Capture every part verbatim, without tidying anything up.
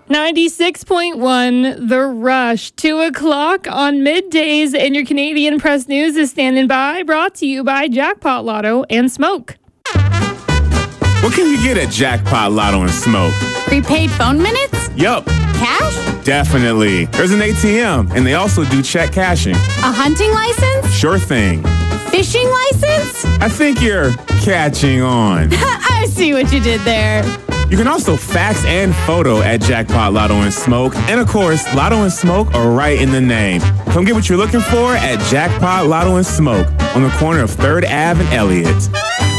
ninety-six point one, The Rush. two o'clock on middays, and your Canadian Press News is standing by, brought to you by Jackpot Lotto and Smoke. What can you get at Jackpot Lotto and Smoke? Prepaid phone minutes? Yup. Cash? Definitely. There's an A T M, and they also do check cashing. A hunting license? Sure thing. Fishing license? I think you're catching on. I see what you did there. You can also fax and photo at Jackpot Lotto and Smoke. And of course, Lotto and Smoke are right in the name. Come get what you're looking for at Jackpot Lotto and Smoke on the corner of third Avenue and Elliott.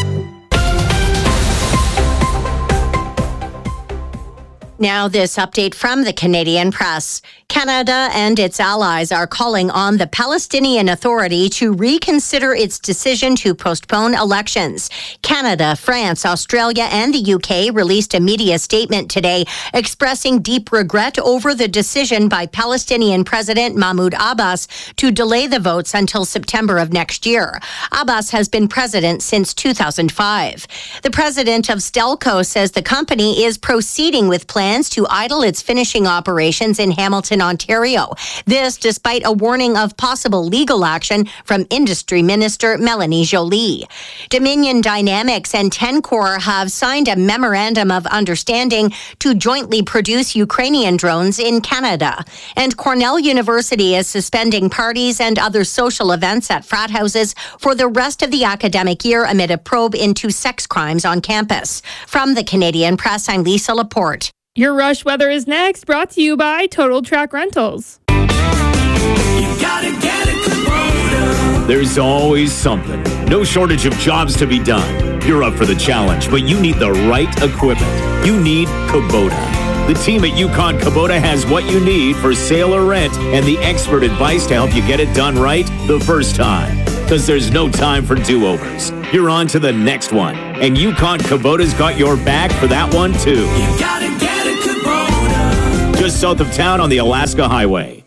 Now, this update from the Canadian Press. Canada and its allies are calling on the Palestinian Authority to reconsider its decision to postpone elections. Canada, France, Australia, and the U K released a media statement today expressing deep regret over the decision by Palestinian President Mahmoud Abbas to delay the votes until September of next year. Abbas has been president since two thousand five. The president of Stelco says the company is proceeding with plans to idle its finishing operations in Hamilton, Ontario. This despite a warning of possible legal action from Industry Minister Melanie Joly. Dominion Dynamics and Tencor have signed a memorandum of understanding to jointly produce Ukrainian drones in Canada. And Cornell University is suspending parties and other social events at frat houses for the rest of the academic year amid a probe into sex crimes on campus. From the Canadian Press, I'm Lisa Laporte. Your Rush weather is next, brought to you by Total Track Rentals. You gotta get it, Kubota. There's always something. No shortage of jobs to be done. You're up for the challenge, but you need the right equipment. You need Kubota. The team at Yukon Kubota has what you need for sale or rent and the expert advice to help you get it done right the first time. Because there's no time for do-overs. You're on to the next one. And Yukon Kubota's got your back for that one, too. You gotta get it, Kubota. Just south of town on the Alaska Highway.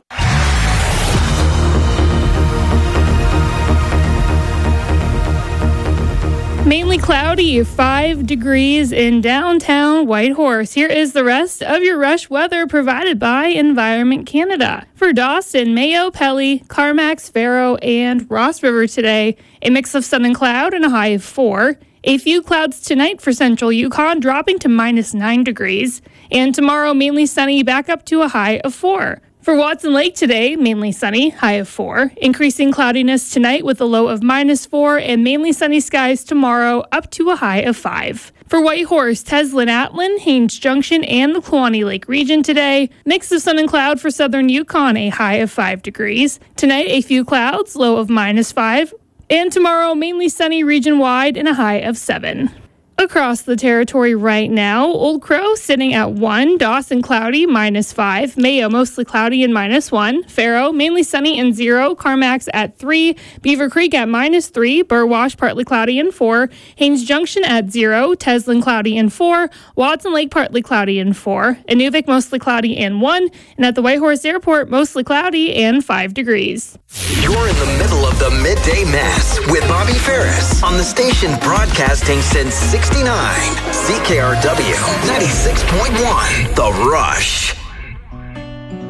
Mainly cloudy, five degrees in downtown Whitehorse. Here is the rest of your Rush weather provided by Environment Canada. For Dawson, Mayo, Pelly, Carmax, Faro, and Ross River today, a mix of sun and cloud and a high of four. A few clouds tonight for central Yukon, dropping to minus nine degrees. And tomorrow, mainly sunny, back up to a high of four. For Watson Lake today, mainly sunny, high of four. Increasing cloudiness tonight with a low of minus four, and mainly sunny skies tomorrow, up to a high of five. For Whitehorse, Teslin, Atlin, Haines Junction, and the Kluane Lake region today, mix of sun and cloud for southern Yukon, a high of five degrees. Tonight, a few clouds, low of minus five. And tomorrow, mainly sunny region-wide, and a high of seven. Across the territory right now, Old Crow sitting at one, Dawson cloudy, minus five, Mayo mostly cloudy and minus one, Faro mainly sunny and zero, Carmax at three, Beaver Creek at minus three, Burwash partly cloudy and four, Haines Junction at zero, Teslin cloudy and four, Watson Lake partly cloudy and four, Inuvik mostly cloudy and one, and at the Whitehorse Airport mostly cloudy and five degrees. You're in the middle of the midday mess with Bobby Ferris on the station broadcasting since sixty-nine. C K R W ninety-six point one, The Rush.